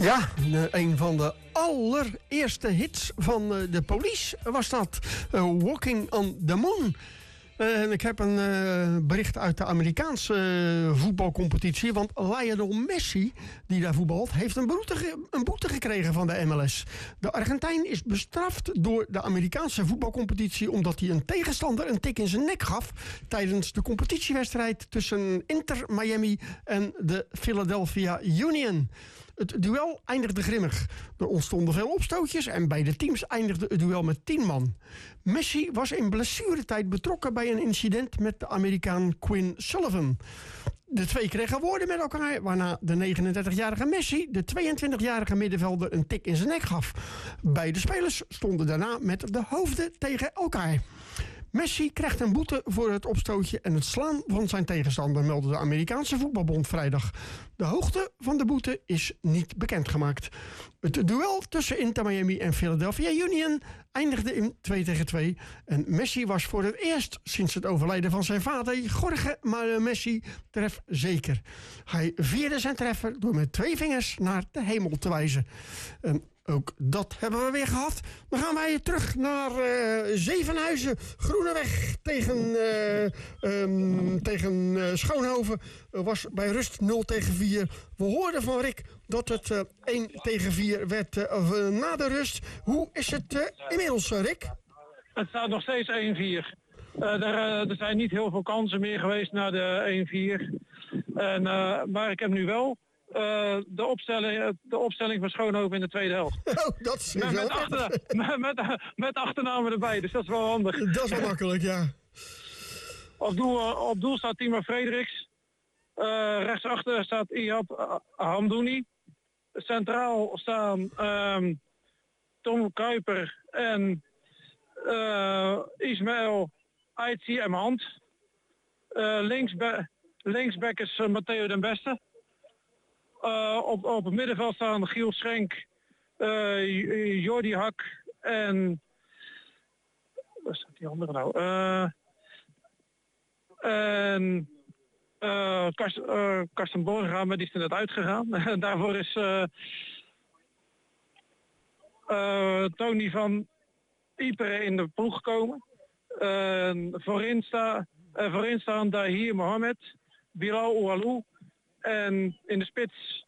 Ja, een van de allereerste hits van de Police was dat. Walking on the Moon. Ik heb een bericht uit de Amerikaanse voetbalcompetitie. Want Lionel Messi, die daar voetbalt, heeft een boete gekregen van de MLS. De Argentijn is bestraft door de Amerikaanse voetbalcompetitie omdat hij een tegenstander een tik in zijn nek gaf tijdens de competitiewedstrijd tussen Inter Miami en de Philadelphia Union. Het duel eindigde grimmig. Er ontstonden veel opstootjes en beide teams eindigde het duel met 10 man. Messi was in blessuretijd betrokken bij een incident met de Amerikaan Quinn Sullivan. De twee kregen woorden met elkaar, waarna de 39-jarige Messi de 22-jarige middenvelder een tik in zijn nek gaf. Beide spelers stonden daarna met de hoofden tegen elkaar. Messi krijgt een boete voor het opstootje en het slaan van zijn tegenstander, meldde de Amerikaanse voetbalbond vrijdag. De hoogte van de boete is niet bekendgemaakt. Het duel tussen Inter Miami en Philadelphia Union eindigde in 2-2. En Messi was voor het eerst sinds het overlijden van zijn vader Jorge Mario Messi tref zeker. Hij vierde zijn treffer door met 2 vingers naar de hemel te wijzen. En ook dat hebben we weer gehad. Dan gaan wij terug naar Zevenhuizen. Groeneweg tegen Schoonhoven. Was bij rust 0-4. We hoorden van Rick dat het 1-4 werd na de rust. Hoe is het inmiddels, Rick? Het staat nog steeds 1-4. Er zijn niet heel veel kansen meer geweest na de 1-4. Maar ik heb nu wel de opstelling van Schoonhoven in de tweede helft. Oh, dat is met achternamen erbij, dus dat is wel handig. Dat is wel makkelijk, ja. Op doel staat Timo Frederiks. Rechtsachter staat Ihab Hamdouni. Centraal staan Tom Kuiper en Ismaël Aitzi en Hand. Linksback is Matteo den Beste. Op het middenveld staan Giel Schenk, Jordi Hak en... Waar staat die andere nou? Karsten Borga, maar die is er net uitgegaan. Daarvoor is Tony van Iperen in de ploeg gekomen. Voorin staan Dahir Mohamed, Bilal Oualou en in de spits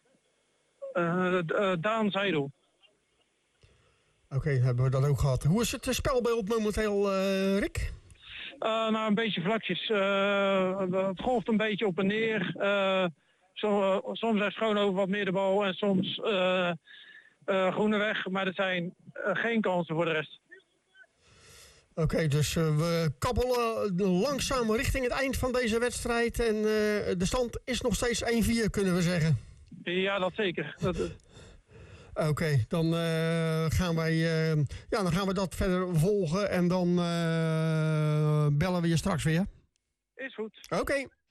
Daan Zeidel. Oké, hebben we dat ook gehad. Hoe is het spelbeeld momenteel, Rick? Nou, een beetje vlakjes. Het golft een beetje op en neer. Soms heeft Schoonhoven wat meer de bal en soms Groeneweg. Maar er zijn geen kansen voor de rest. Oké, dus we kabbelen langzaam richting het eind van deze wedstrijd. En de stand is nog steeds 1-4, kunnen we zeggen. Ja, dat zeker. Oké, dan gaan we dat verder volgen. En dan bellen we je straks weer. Is goed. Oké.